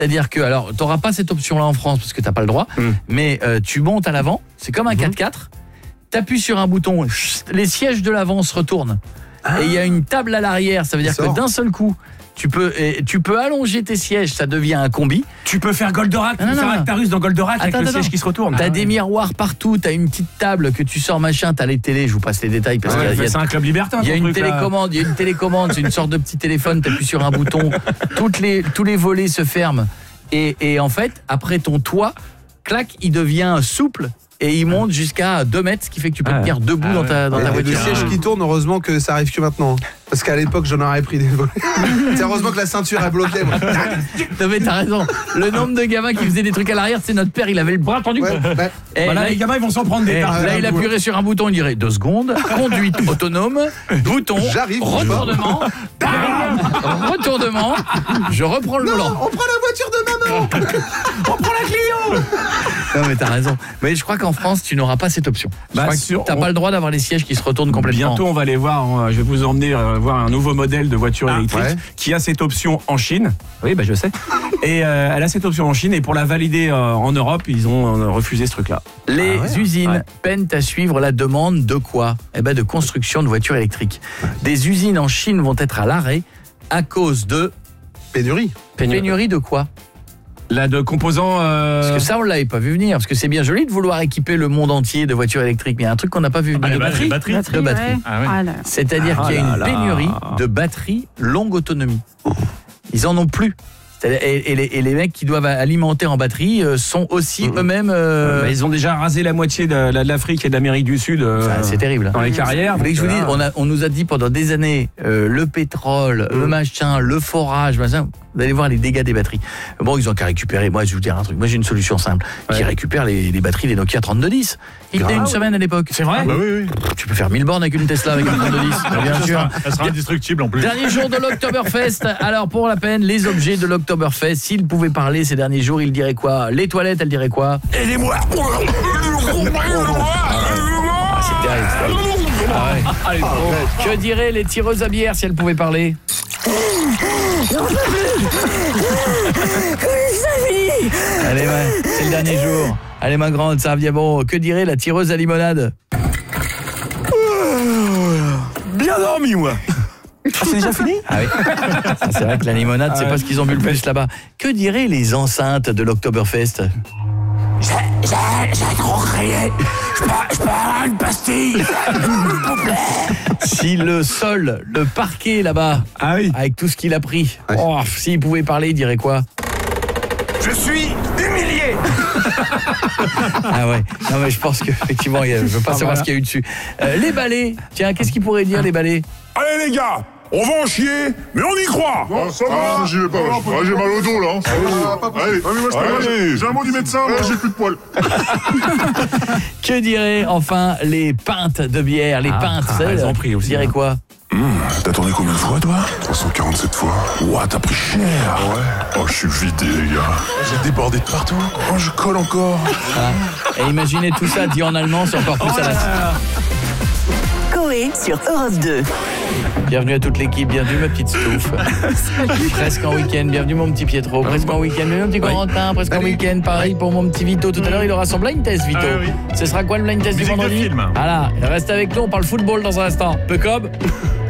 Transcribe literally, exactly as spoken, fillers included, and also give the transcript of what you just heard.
C'est-à-dire que, alors, t'auras pas cette option-là en France parce que t'as pas le droit, mmh. mais euh, tu montes à l'avant, c'est comme un mmh. quatre-quatre, t'appuies sur un bouton, les sièges de l'avant se retournent. Ah. Et il y a une table à l'arrière, ça veut dire que d'un seul coup, tu peux, et, tu peux allonger tes sièges, ça devient un combi. Tu peux faire Goldorak, tu peux faire Actarus dans Goldorak avec attends, le siège attends. qui se retourne. T'as ah, des ouais. miroirs partout, t'as une petite table que tu sors machin, t'as les télés, je vous passe les détails parce ouais, qu'il y a, c'est un club libertin. Il y a une truc, télécommande, il y a une télécommande, c'est une sorte de petit téléphone, t'appuies sur un bouton, toutes les, tous les volets se ferment et, et en fait, après ton toit, clac, il devient souple. Et il monte jusqu'à deux mètres, ce qui fait que tu peux ah, te tenir debout ah, dans ta, dans ta voiture. Le siège qui tourne, heureusement que ça arrive que maintenant. Parce qu'à l'époque, j'en aurais pris des volets. C'est heureusement que la ceinture est bloquée. Moi. Non mais t'as raison. Le nombre de gamins qui faisaient des trucs à l'arrière, c'est notre père, il avait le bras tendu. Ouais, bah, et voilà, là, les gamins, ils vont s'en prendre des tartes. Là, il appuierait sur un bouton, il dirait deux secondes, conduite autonome, bouton, j'arrive, retournement, retournement, je reprends le non, volant. On prend la voiture de maman. On prend la Clio. Non mais t'as raison. Mais je crois qu'en France, tu n'auras pas cette option. Bah, t'as on... pas le droit d'avoir les sièges qui se retournent complètement. Bientôt, on va aller voir. On, je vais vous emmener euh, voir un nouveau modèle de voiture ah, électrique ouais. qui a cette option en Chine. Oui, bah je sais. Et euh, elle a cette option en Chine et pour la valider euh, en Europe, ils ont euh, refusé ce truc-là. Les ah ouais. usines ouais. peinent à suivre la demande de quoi ? Eh ben de construction de voitures électriques. Ouais. Des usines en Chine vont être à l'arrêt à cause de pénurie. Pénurie, pénurie de quoi ? Là, de composants... Euh... Parce que ça, on ne l'avait pas vu venir. Parce que c'est bien joli de vouloir équiper le monde entier de voitures électriques. Mais il y a un truc qu'on n'a pas vu venir. Ah, les batteries, batteries. batteries. De batteries. Ouais. Ah, ouais. ah, C'est-à-dire ah, qu'il y a une là, pénurie là. de batteries longue autonomie. Ils en ont plus. Et, et, les, et les mecs qui doivent alimenter en batterie euh, sont aussi mmh. eux-mêmes... Euh... Bah, ils ont déjà rasé la moitié de, de l'Afrique et de l'Amérique du Sud. Euh, enfin, c'est terrible. Dans les carrières. Vous voulez que je vous dise, on, a, on nous a dit pendant des années, euh, le pétrole, mmh. le machin, le forage, machin... Vous allez voir les dégâts des batteries. Bon, ils ont qu'à récupérer. Moi, je vais vous dire un truc. Moi, j'ai une solution simple. Ouais. Qui récupère les, les batteries des Nokia trente-deux dix. Il tenait une semaine à l'époque. C'est vrai ? Bah oui, oui. Tu peux faire mille bornes avec une Tesla avec un trente-deux dix. Bien sûr. Elle sera indestructible en plus. Dernier jour de l'Oktoberfest. Alors, pour la peine, les objets de l'Oktoberfest, s'ils pouvaient parler ces derniers jours, ils diraient quoi ? Les toilettes, elles diraient quoi ? Aidez-moi ! Ah, c'est terrible, ça. Ah ouais. Allez, bon. Que diraient les tireuses à bière si elles pouvaient parler ? Allez, ouais, c'est le dernier jour. Allez, ma grande, ça revient bon. Que dirait la tireuse à limonade ? Bien dormi, moi. C'est déjà fini ? Ah oui. C'est vrai que la limonade, c'est ah ouais. pas ce qu'ils ont bu le plus là-bas. Que diraient les enceintes de l'Oktoberfest ? J'ai, j'ai, j'ai trop crié. Je peux, je peux avoir une pastille, s'il vous plaît. Si le sol, le parquet là-bas, ah oui. avec tout ce qu'il a pris, ouais. oh, s'il pouvait parler, il dirait quoi ? Je suis humilié. Ah ouais. Non mais je pense qu'effectivement, je veux pas ah, savoir voilà. ce qu'il y a eu dessus. Euh, les balais. Tiens, qu'est-ce qu'ils pourraient dire les balais ? Allez les gars, on va en chier, mais on y croit. Bon, ça va, ah, j'y vais pas. Ah, ah, j'ai mal au dos là. Ah, allez, allez, moi, je allez. J'ai un mot du médecin, moi j'ai plus de poils. Que diraient enfin les pintes de bière, les ah, pintes, ah, elles ont pris aussi. Dirais quoi ? Mmh, t'as tourné combien de fois, toi ? trois cent quarante-sept fois. Ouah, t'as pris cher. Ouais. Oh, je suis vidé, les gars. J'ai débordé de partout. Oh, je colle encore. Ah. Et imaginez tout ça dit en allemand, c'est encore plus oh à la... Coé sur Europe deux. Bienvenue à toute l'équipe, bienvenue ma petite Stouff. Presque en week-end, bienvenue mon petit Pietro. Presque en week-end, bienvenue mon petit Corentin. Oui. Presque en week-end, pareil pour mon petit Vito. Tout à l'heure, il aura son blind test, Vito. Ah, oui. Ce sera quoi le blind test Musique du vendredi ? Voilà, reste avec nous, on parle football dans un instant. Peu comme